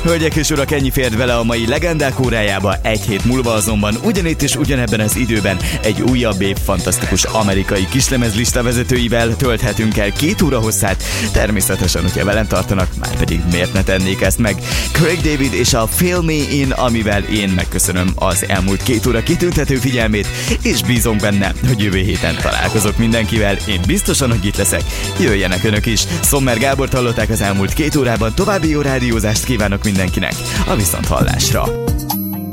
Hölgyek és urak, ennyi fért bele a mai legendák órájába, egy hét múlva azonban ugyanitt és ugyanebben az időben egy újabb év fantasztikus amerikai kislemezlista vezetőivel tölthetünk el 2 óra hosszát. Természetesen, hogyha velem tartanak, már pedig miért ne tennék ezt meg. Craig David és a Fill Me In, amivel én megköszönöm az elmúlt 2 óra kitüntető figyelmét, és bízom benne, hogy jövő héten találkozok mindenkivel. Én biztosan, hogy itt leszek. Jöjjenek önök is. Sommer Gábort hallották az elmúlt 2 órában. További jó rádiózást kívánok mindenkinek. A viszonthallásra.